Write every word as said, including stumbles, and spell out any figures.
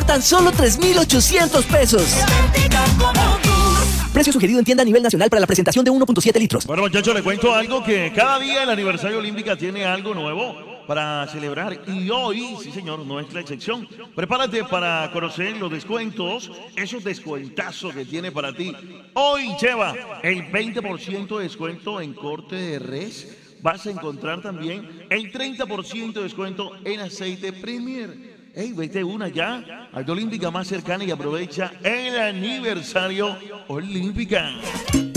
tan solo tres mil ochocientos pesos. Precio sugerido en tienda a nivel nacional para la presentación de uno punto siete litros. Bueno, muchachos, les cuento algo que cada día el aniversario olímpica tiene algo nuevo para celebrar. Y hoy, sí señor, no es la excepción. Prepárate para conocer los descuentos, esos descuentazos que tiene para ti. Hoy lleva el veinte por ciento de descuento en corte de res. Vas a encontrar también el treinta por ciento de descuento en aceite Premier. Hey, vete una ya a la olímpica más cercana y aprovecha el aniversario olímpica.